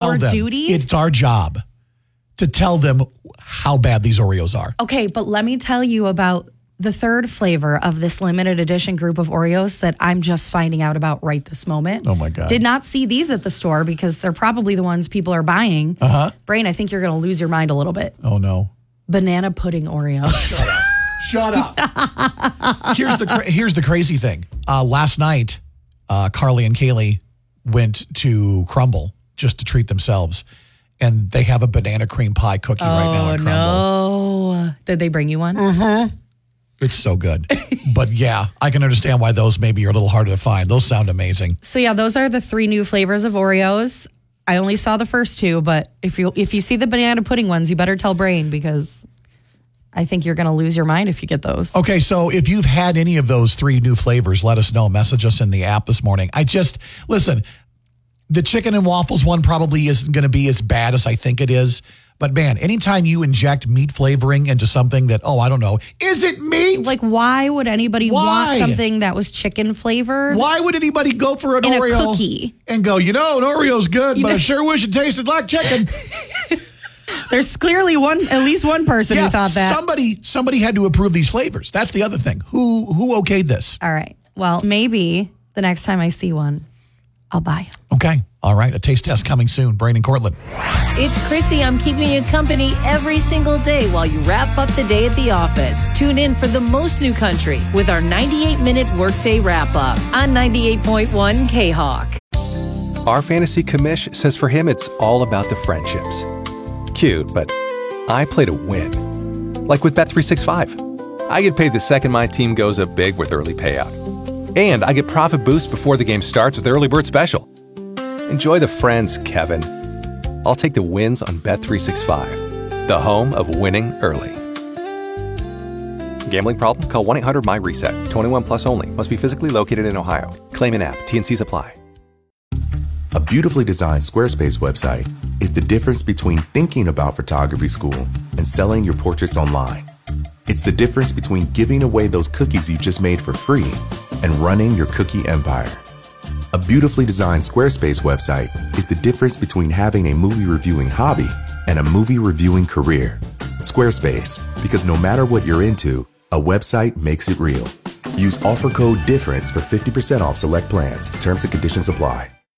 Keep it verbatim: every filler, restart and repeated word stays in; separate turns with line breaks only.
tell them.
duty?
It's our job to tell them how bad these Oreos are.
Okay, but let me tell you about the third flavor of this limited edition group of Oreos that I'm just finding out about right this moment.
Oh, my God.
Did not see these at the store because they're probably the ones people are buying.
Uh-huh.
Brain, I think you're going to lose your mind a little bit.
Oh, no.
Banana pudding Oreos.
Shut up. Here's the cra- here's the crazy thing. Uh, last night, uh, Carly and Kaylee went to Crumble just to treat themselves. And they have a banana cream pie cookie right now at Crumble.
Oh, no. Did they bring you one?
Mm-hmm. It's so good. But yeah, I can understand why those maybe are a little harder to find. Those sound amazing.
So yeah, those are the three new flavors of Oreos. I only saw the first two, but if you if you see the banana pudding ones, you better tell Brain because I think you're going to lose your mind if you get those.
Okay, so if you've had any of those three new flavors, let us know. Message us in the app this morning. I just, listen, the chicken and waffles one probably isn't going to be as bad as I think it is. But man, anytime you inject meat flavoring into something that, oh, I don't know, is it meat?
Like, why would anybody
Why?
want something that was chicken flavored?
Why would anybody go for an
in
Oreo
a cookie
and go, you know, an Oreo's good,
You
but
know-
I sure wish it tasted like chicken.
There's clearly one, at least one person
yeah,
who thought that.
somebody somebody had to approve these flavors. That's the other thing. Who who okayed this?
All right. Well, maybe the next time I see one, I'll buy it.
Okay. All right. A taste test coming soon. Brain and Cortland.
It's Chrissy. I'm keeping you company every single day while you wrap up the day at the office. Tune in for the most new country with our ninety-eight minute workday wrap up on ninety-eight point one K-Hawk.
Our fantasy commish says for him it's all about the friendships. Cute, but I play to win. Like with Bet three sixty-five. I get paid the second my team goes up big with early payout. And I get profit boost before the game starts with Early Bird Special. Enjoy the friends, Kevin. I'll take the wins on Bet three sixty-five, the home of winning early. Gambling problem? Call one eight hundred my reset. twenty-one plus only. Must be physically located in Ohio. Claim an app. T N Cs apply.
A beautifully designed Squarespace website is the difference between thinking about photography school and selling your portraits online. It's the difference between giving away those cookies you just made for free and running your cookie empire. A beautifully designed Squarespace website is the difference between having a movie reviewing hobby and a movie reviewing career. Squarespace, because no matter what you're into, a website makes it real. Use offer code DIFFERENCE for fifty percent off select plans. Terms and conditions apply.